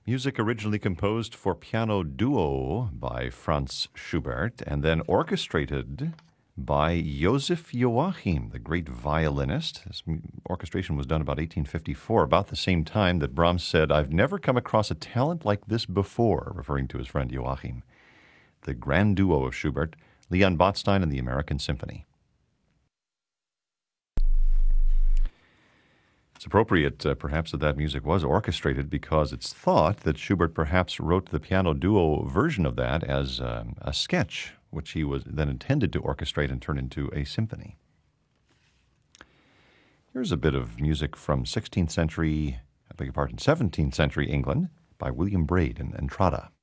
Music originally composed for piano duo by Franz Schubert and then orchestrated by Joseph Joachim, the great violinist. This orchestration was done about 1854, about the same time that Brahms said, "I've never come across a talent like this before," referring to his friend Joachim. The grand duo of Schubert, Leon Botstein and the American Symphony. It's appropriate, perhaps, that music was orchestrated because it's thought that Schubert perhaps wrote the piano duo version of that as a sketch, which he was then intended to orchestrate and turn into a symphony. Here's a bit of music from 17th century England by William Braid and Entrada.